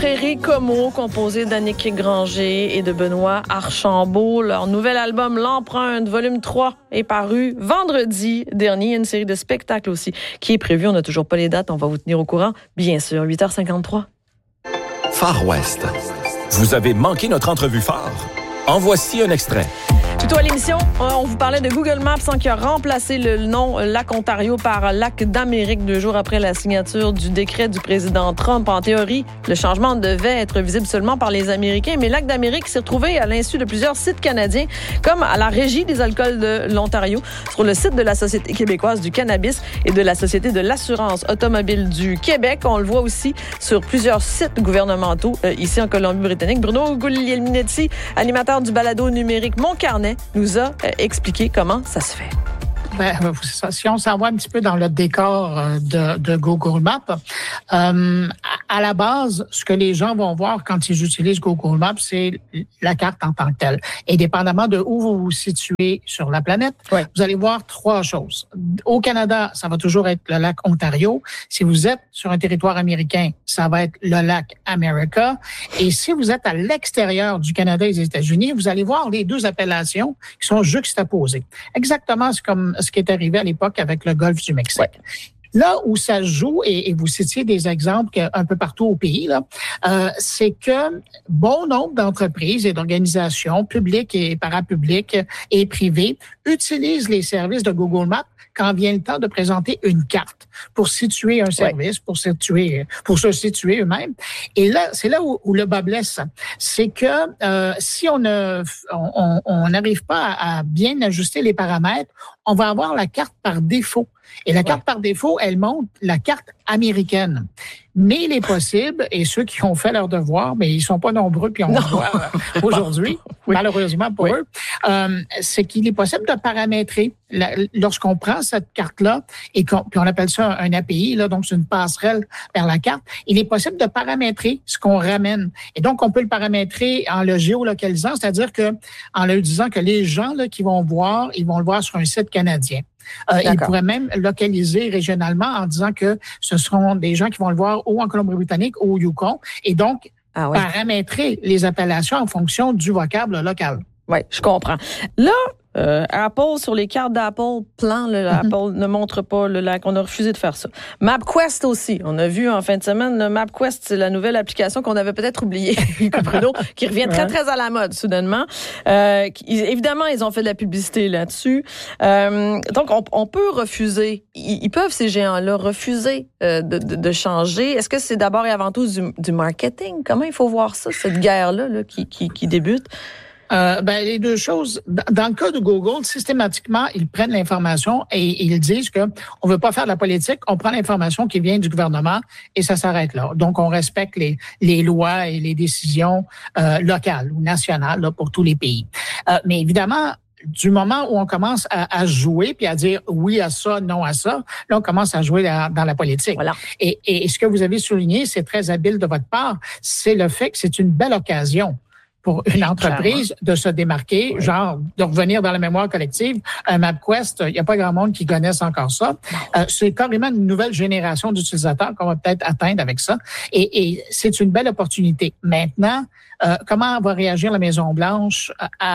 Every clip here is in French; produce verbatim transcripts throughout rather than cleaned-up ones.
Prairie Como, composé d'Annick Granger et de Benoît Archambault. Leur nouvel album, L'Empreinte, volume trois, est paru vendredi dernier. Il y a une série de spectacles aussi qui est prévue. On n'a toujours pas les dates. On va vous tenir au courant, bien sûr. huit heures cinquante-trois. Far West. Vous avez manqué notre entrevue phare? En voici un extrait. Plutôt à l'émission, on vous parlait de Google Maps qui a remplacé le nom Lac Ontario par Lac d'Amérique deux jours après la signature du décret du président Trump. En théorie, le changement devait être visible seulement par les Américains, mais Lac d'Amérique s'est retrouvé à l'insu de plusieurs sites canadiens, comme à la Régie des alcools de l'Ontario, sur le site de la Société québécoise du cannabis et de la Société de l'assurance automobile du Québec. On le voit aussi sur plusieurs sites gouvernementaux euh, ici en Colombie-Britannique. Bruno Guglielminetti, animateur du balado numérique Mon Carnet, nous a euh, expliqué comment ça se fait. Ben, si on s'en va un petit peu dans le décor de, de Google Maps, euh, à la base, ce que les gens vont voir quand ils utilisent Google Maps, c'est la carte en tant que telle. Et dépendamment de où vous vous situez sur la planète, ouais. vous allez voir trois choses. Au Canada, ça va toujours être le lac Ontario. Si vous êtes sur un territoire américain, ça va être le lac America. Et si vous êtes à l'extérieur du Canada et des États-Unis, vous allez voir les deux appellations qui sont juxtaposées. Exactement comme ce qui est arrivé à l'époque avec le golfe du Mexique. Ouais. Là où ça se joue, et, et vous citiez des exemples un peu partout au pays, là, euh, c'est que bon nombre d'entreprises et d'organisations publiques et parapubliques et privées utilisent les services de Google Maps quand vient le temps de présenter une carte pour situer un service, ouais. pour situer, pour se situer eux-mêmes. Et là, c'est là où, où le bas blesse. C'est que euh, si on ne, on n'arrive pas à, à bien ajuster les paramètres, on va avoir la carte par défaut. Et la carte ouais. par défaut, elle montre la carte américaine. Mais il est possible, et ceux qui ont fait leur devoir, mais ils sont pas nombreux, puis on le voit euh, aujourd'hui, oui. malheureusement pour oui. eux, euh, c'est qu'il est possible de paramétrer la, lorsqu'on prend cette carte-là, et qu'on, puis on appelle ça un A P I, là, donc c'est une passerelle vers la carte, il est possible de paramétrer ce qu'on ramène. Et donc, on peut le paramétrer en le géolocalisant, c'est-à-dire que en leur disant que les gens là, qui vont voir, ils vont le voir sur un site canadien. Euh, il pourrait même localiser régionalement en disant que ce seront des gens qui vont le voir ou en Colombie-Britannique ou au Yukon, et donc ah oui. paramétrer les appellations en fonction du vocable local. Oui, je comprends. Là, Euh, Apple, sur les cartes d'Apple, plan, le, mm-hmm. Apple ne montre pas le lac. On a refusé de faire ça. MapQuest aussi. On a vu en fin de semaine, le MapQuest, c'est la nouvelle application qu'on avait peut-être oubliée, Bruno, qui revient très, très à la mode, soudainement. Euh, qui, évidemment, ils ont fait de la publicité là-dessus. Euh, donc, on, on peut refuser. Ils, ils peuvent, ces géants-là, refuser euh, de, de, de changer. Est-ce que c'est d'abord et avant tout du, du marketing? Comment il faut voir ça, cette guerre-là là, qui, qui, qui débute? Euh, ben, les deux choses. Dans le cas de Google, systématiquement, ils prennent l'information et ils disent que on veut pas faire de la politique, on prend l'information qui vient du gouvernement et ça s'arrête là. Donc, on respecte les, les lois et les décisions euh, locales ou nationales là, pour tous les pays. Euh, mais évidemment, du moment où on commence à, à jouer puis à dire oui à ça, non à ça, là, on commence à jouer dans, dans la politique. Voilà. Et, et ce que vous avez souligné, c'est très habile de votre part, c'est le fait que c'est une belle occasion pour une entreprise de se démarquer, oui. genre de revenir dans la mémoire collective. Un MapQuest, il n'y a pas grand monde qui connaisse encore ça. Euh, c'est carrément une nouvelle génération d'utilisateurs qu'on va peut-être atteindre avec ça. Et, et c'est une belle opportunité. Maintenant, euh, comment va réagir la Maison-Blanche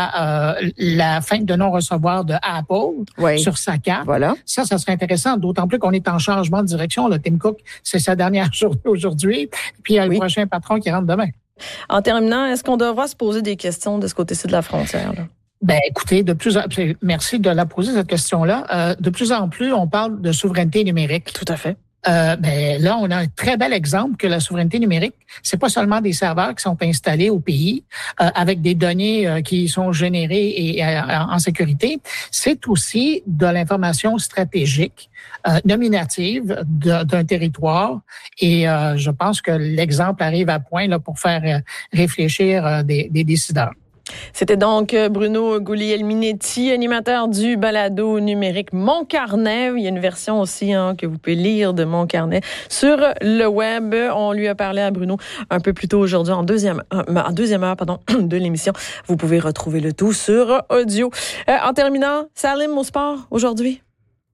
à euh, la fin de non-recevoir de Apple oui. sur sa carte? Voilà. Ça, ça serait intéressant, d'autant plus qu'on est en changement de direction. Là, Tim Cook, c'est sa dernière journée aujourd'hui, puis il y a oui. le prochain patron qui rentre demain. En terminant, est-ce qu'on devra se poser des questions de ce côté-ci de la frontière? Là? Ben, écoutez, de plus en plus, merci de la poser, cette question-là. Euh, de plus en plus, on parle de souveraineté numérique. Tout à fait. Euh, ben, là, on a un très bel exemple que la souveraineté numérique, c'est pas seulement des serveurs qui sont installés au pays euh, avec des données euh, qui sont générées et euh, en sécurité, c'est aussi de l'information stratégique, euh, nominative de, d'un territoire. Et euh, je pense que l'exemple arrive à point là pour faire euh, réfléchir euh, des, des décideurs. C'était donc Bruno Guglielminetti, animateur du balado numérique Mon Carnet. Il y a une version aussi hein, que vous pouvez lire de Mon Carnet sur le web. On lui a parlé à Bruno un peu plus tôt aujourd'hui en deuxième, en deuxième heure pardon, de l'émission. Vous pouvez retrouver le tout sur audio. Euh, en terminant, Salim au sport aujourd'hui.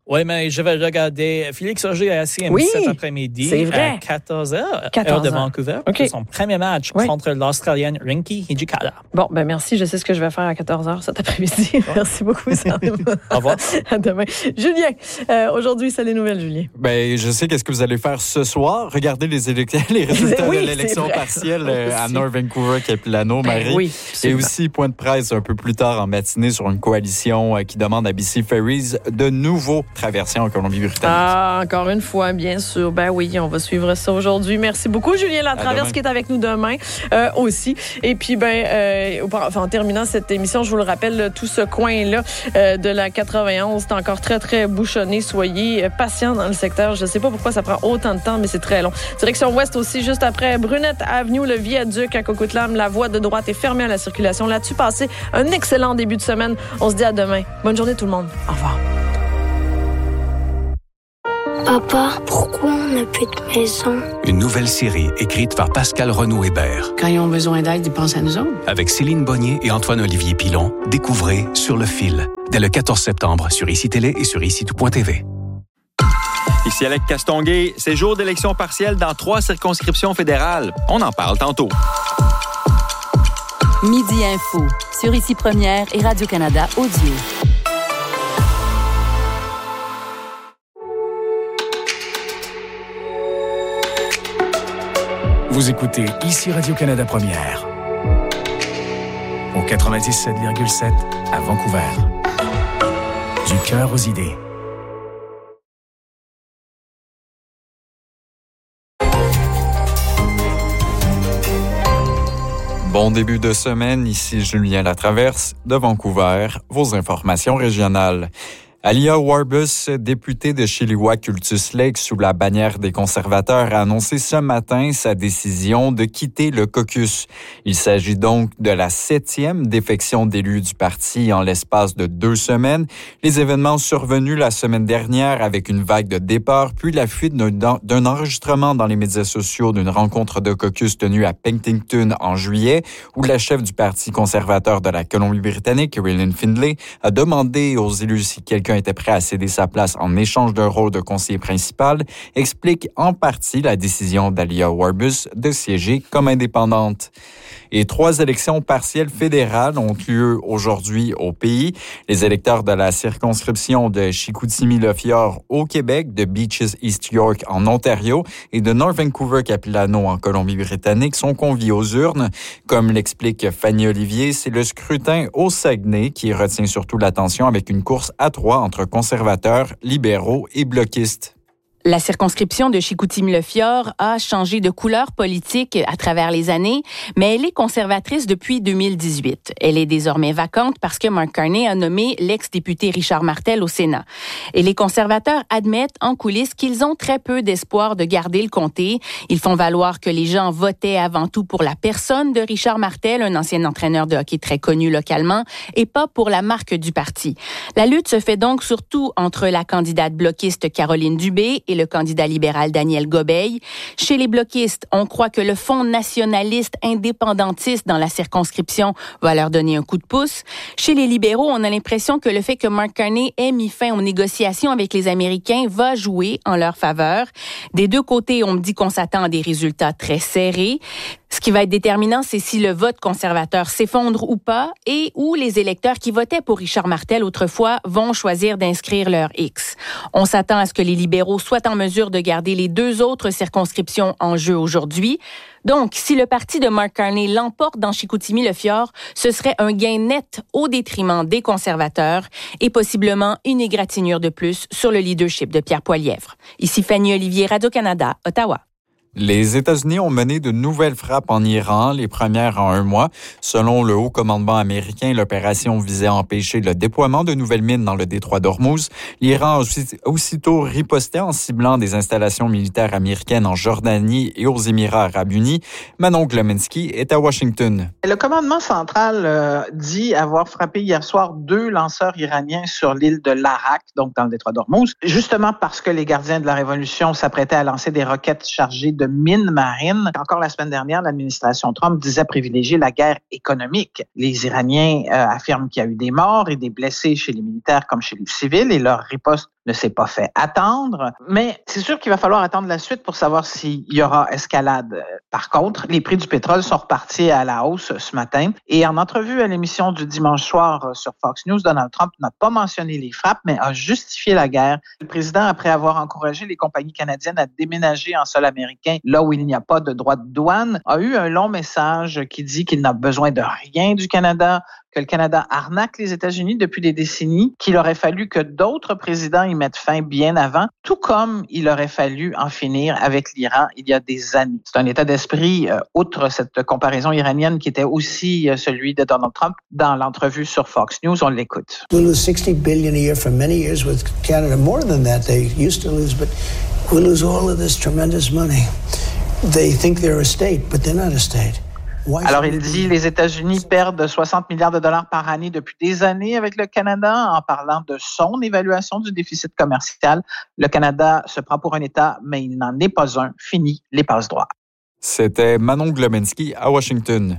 Oui, mais je vais regarder Félix Auger à C N B C oui, cet après-midi c'est vrai. à quatorze heures, heure de Vancouver, okay. pour son premier match oui. contre l'Australienne Rinky Hijikata. Bon, ben merci. Je sais ce que je vais faire à quatorze heures cet après-midi. Ouais. Merci beaucoup, Sam. Au revoir. À demain. Julien, euh, aujourd'hui, c'est les nouvelles, Julien. Ben, je sais qu'est-ce que vous allez faire ce soir. Regardez les, élect- les résultats oui, de l'élection partielle à North Vancouver, Capilano, Marie. Ben, oui, et aussi, point de presse un peu plus tard en matinée sur une coalition qui demande à B C Ferries de nouveau traverser en Colombie-Britannique. Ah, encore une fois, bien sûr. Ben oui, on va suivre ça aujourd'hui. Merci beaucoup, Julien Latraverse, qui est avec nous demain euh, aussi. Et puis, ben, euh, enfin, en terminant cette émission, je vous le rappelle, tout ce coin-là euh, de la quatre-vingt-onze, c'est encore très, très bouchonné. Soyez patients dans le secteur. Je ne sais pas pourquoi ça prend autant de temps, mais c'est très long. Direction ouest aussi, juste après Brunette Avenue, le viaduc à Coquitlam. La voie de droite est fermée à la circulation. Là-dessus, passez un excellent début de semaine. On se dit à demain. Bonne journée tout le monde. Au revoir. Papa, pourquoi on n'a plus de maison? Une nouvelle série écrite par Pascal Renaud-Hébert. Quand ils ont besoin d'aide, ils pensent à nous autres. Avec Céline Bonnier et Antoine-Olivier Pilon, découvrez Sur le fil, dès le quatorze septembre sur Ici Télé et sur ici tout point t v. Ici Alec Castonguay, c'est jour d'élection partielle dans trois circonscriptions fédérales. On en parle tantôt. Midi Info, sur Ici Première et Radio-Canada Audio. Vous écoutez Ici Radio-Canada Première, au quatre-vingt-dix-sept virgule sept à Vancouver. Du cœur aux idées. Bon début de semaine, ici Julien Latraverse de Vancouver, vos informations régionales. Alia Warbus, députée de Chilliwack-Cultus Lake sous la bannière des conservateurs, a annoncé ce matin sa décision de quitter le caucus. Il s'agit donc de la septième défection d'élus du parti en l'espace de deux semaines. Les événements survenus la semaine dernière avec une vague de départ, puis la fuite d'un, d'un enregistrement dans les médias sociaux d'une rencontre de caucus tenue à Penticton en juillet, où la chef du Parti conservateur de la Colombie-Britannique, Raylan Findlay, a demandé aux élus si quelqu'un était prêt à céder sa place en échange d'un rôle de conseiller principal, explique en partie la décision d'Alia Warbus de siéger comme indépendante. Et trois élections partielles fédérales ont lieu aujourd'hui au pays. Les électeurs de la circonscription de Chicoutimi-Le Fjord au Québec, de Beaches East York en Ontario et de North Vancouver-Capilano en Colombie-Britannique sont conviés aux urnes. Comme l'explique Fanny Olivier, c'est le scrutin au Saguenay qui retient surtout l'attention avec une course à trois entre conservateurs, libéraux et bloquistes. La circonscription de Chicoutimi-Le Fjord a changé de couleur politique à travers les années, mais elle est conservatrice depuis deux mille dix-huit. Elle est désormais vacante parce que Mark Carney a nommé l'ex-député Richard Martel au Sénat. Et les conservateurs admettent en coulisses qu'ils ont très peu d'espoir de garder le comté. Ils font valoir que les gens votaient avant tout pour la personne de Richard Martel, un ancien entraîneur de hockey très connu localement, et pas pour la marque du parti. La lutte se fait donc surtout entre la candidate bloquiste Caroline Dubé et le candidat libéral Daniel Gobeil. Chez les bloquistes, on croit que le Fonds nationaliste indépendantiste dans la circonscription va leur donner un coup de pouce. Chez les libéraux, on a l'impression que le fait que Mark Carney ait mis fin aux négociations avec les Américains va jouer en leur faveur. Des deux côtés, on me dit qu'on s'attend à des résultats très serrés. Ce qui va être déterminant, c'est si le vote conservateur s'effondre ou pas et où les électeurs qui votaient pour Richard Martel autrefois vont choisir d'inscrire leur X. On s'attend à ce que les libéraux soient en mesure de garder les deux autres circonscriptions en jeu aujourd'hui. Donc, si le parti de Mark Carney l'emporte dans Chicoutimi-Le Fjord, ce serait un gain net au détriment des conservateurs et possiblement une égratignure de plus sur le leadership de Pierre Poilievre. Ici Fanny Olivier, Radio-Canada, Ottawa. Les États-Unis ont mené de nouvelles frappes en Iran, les premières en un mois. Selon le haut commandement américain, l'opération visait à empêcher le déploiement de nouvelles mines dans le détroit d'Ormuz. L'Iran a aussi, aussitôt riposté en ciblant des installations militaires américaines en Jordanie et aux Émirats arabes unis. Manon Glominski est à Washington. Le commandement central euh, dit avoir frappé hier soir deux lanceurs iraniens sur l'île de l'Arak, donc dans le détroit d'Ormuz, justement parce que les gardiens de la révolution s'apprêtaient à lancer des roquettes chargées de de mines marines. Encore la semaine dernière, l'administration Trump disait privilégier la guerre économique. Les Iraniens euh, affirment qu'il y a eu des morts et des blessés chez les militaires comme chez les civils et leur riposte ne s'est pas fait attendre. Mais c'est sûr qu'il va falloir attendre la suite pour savoir s'il y aura escalade. Par contre, les prix du pétrole sont repartis à la hausse ce matin. Et en entrevue à l'émission du dimanche soir sur Fox News, Donald Trump n'a pas mentionné les frappes, mais a justifié la guerre. Le président, après avoir encouragé les compagnies canadiennes à déménager en sol américain, là où il n'y a pas de droit de douane, a eu un long message qui dit qu'il n'a besoin de rien du Canada, que le Canada arnaque les États-Unis depuis des décennies, qu'il aurait fallu que d'autres présidents y mettent fin bien avant, tout comme il aurait fallu en finir avec l'Iran il y a des années. C'est un état d'esprit, euh, outre cette comparaison iranienne qui était aussi euh, celui de Donald Trump dans l'entrevue sur Fox News. On l'écoute. We lose sixty billion a year for many years with Canada, more than that they used to lose, but we lose all of this tremendous money. They think they're a state, but they're not a state. Alors, il dit les États-Unis perdent soixante milliards de dollars par année depuis des années avec le Canada. En parlant de son évaluation du déficit commercial, le Canada se prend pour un État, mais il n'en est pas un. Fini les passe-droits. C'était Manon Glomensky à Washington.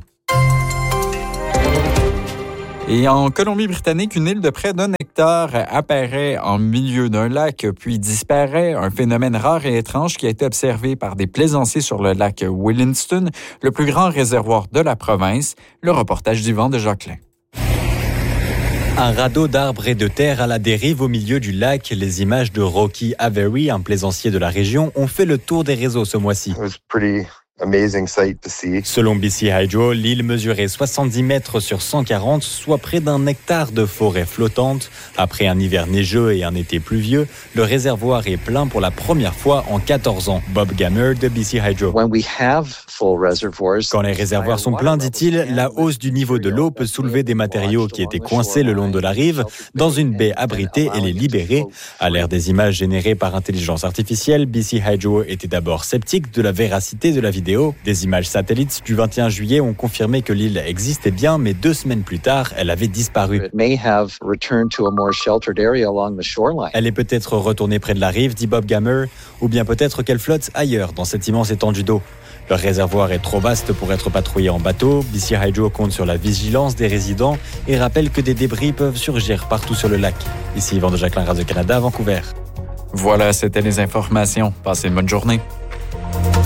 Et en Colombie-Britannique, une île de près d'un hectare apparaît en milieu d'un lac, puis disparaît. Un phénomène rare et étrange qui a été observé par des plaisanciers sur le lac Williston, le plus grand réservoir de la province. Le reportage d'Yvan de Jacquelin. Un radeau d'arbres et de terre à la dérive au milieu du lac. Les images de Rocky Avery, un plaisancier de la région, ont fait le tour des réseaux ce mois-ci. Amazing sight to see. Selon B C Hydro, l'île mesurait soixante-dix mètres sur cent quarante, soit près d'un hectare de forêt flottante. Après un hiver neigeux et un été pluvieux, le réservoir est plein pour la première fois en quatorze ans. Bob Gamer de B C Hydro. When we have full reservoirs, Quand les réservoirs sont pleins, dit-il, la hausse du niveau de l'eau peut soulever des matériaux qui étaient coincés le long de la rive dans une baie abritée et les libérer. À l'ère des images générées par intelligence artificielle, B C Hydro était d'abord sceptique de la véracité de la vidéo. Des images satellites du vingt et un juillet ont confirmé que l'île existait bien, mais deux semaines plus tard, elle avait disparu. Elle est peut-être retournée près de la rive, dit Bob Gamer, ou bien peut-être qu'elle flotte ailleurs dans cette immense étendue d'eau. Le réservoir est trop vaste pour être patrouillé en bateau. B C Hydro compte sur la vigilance des résidents et rappelle que des débris peuvent surgir partout sur le lac. Ici Yvan de Jacquelin, Radio-Canada, Vancouver. Voilà, c'était les informations. Passez une bonne journée.